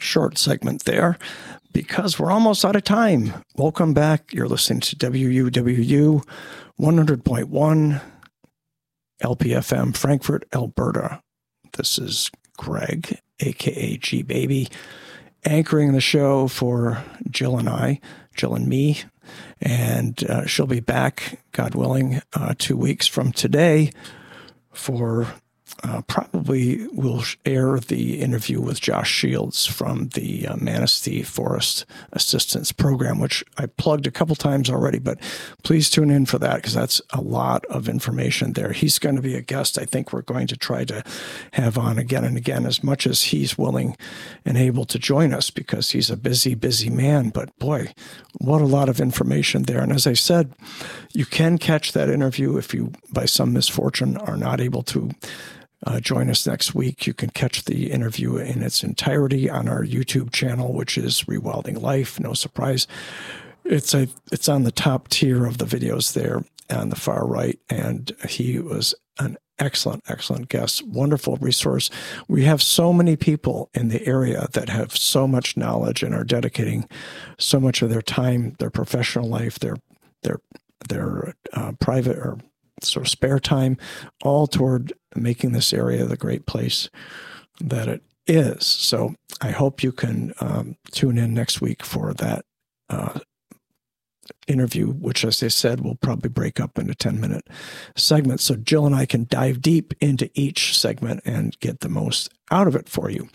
short segment there because we're almost out of time. Welcome back. You're listening to WUWU 100.1 LPFM, Frankfurt, Alberta. This is Greg, a.k.a. G-Baby, anchoring the show for Jill and me. And she'll be back, God willing, 2 weeks from today for probably we'll air the interview with Josh Shields from the Manistee Forest Assistance Program, which I plugged a couple times already, but please tune in for that because that's a lot of information there. He's going to be a guest I think we're going to try to have on again and again as much as he's willing and able to join us because he's a busy, busy man. But boy, what a lot of information there. And as I said, you can catch that interview if you, by some misfortune, are not able to join us next week. You can catch the interview in its entirety on our YouTube channel, which is Rewilding Life. No surprise. It's on the top tier of the videos there on the far right. And he was an excellent, excellent guest. Wonderful resource. We have so many people in the area that have so much knowledge and are dedicating so much of their time, their professional life, their private or sort of spare time, all toward making this area the great place that it is. So I hope you can tune in next week for that interview, which, as I said, will probably break up into 10-minute segments. So Jill and I can dive deep into each segment and get the most out of it for you.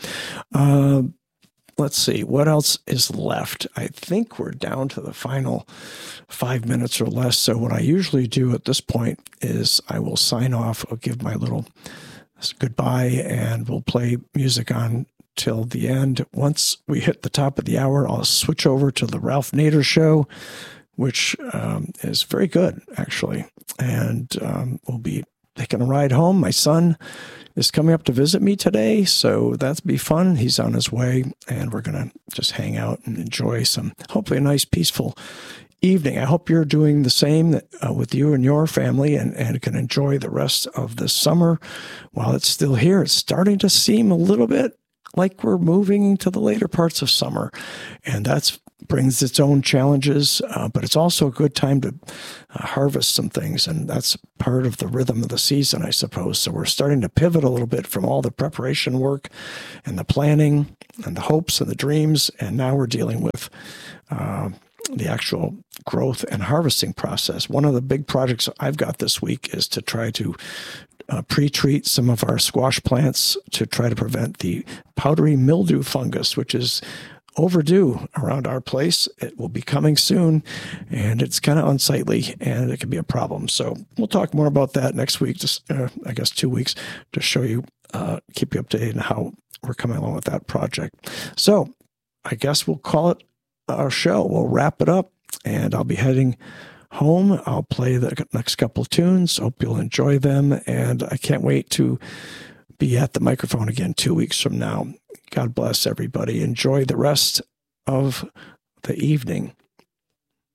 Let's see, what else is left? I think we're down to the final 5 minutes or less. So what I usually do at this point is I will sign off, I'll give my little goodbye, and we'll play music on till the end. Once we hit the top of the hour, I'll switch over to the Ralph Nader Show, which is very good, actually. And we'll be taking a ride home. My son is coming up to visit me today, so that'll be fun. He's on his way, and we're going to just hang out and enjoy some, hopefully a nice, peaceful evening. I hope you're doing the same with you and your family and can enjoy the rest of the summer while it's still here. It's starting to seem a little bit like we're moving to the later parts of summer, and that's brings its own challenges, but it's also a good time to harvest some things, and that's part of the rhythm of the season, I suppose. So we're starting to pivot a little bit from all the preparation work and the planning and the hopes and the dreams, and now we're dealing with the actual growth and harvesting process. One of the big projects I've got this week is to try to pre-treat some of our squash plants to try to prevent the powdery mildew fungus, which is overdue around our place. It will be coming soon, and it's kind of unsightly, and it can be a problem. So we'll talk more about that next week, just I guess 2 weeks, to show you, keep you updated on how we're coming along with that project. So I guess we'll call it our show. We'll wrap it up, and I'll be heading home. I'll play the next couple of tunes. Hope you'll enjoy them, and I can't wait to be at the microphone again 2 weeks from now. God bless everybody. Enjoy the rest of the evening.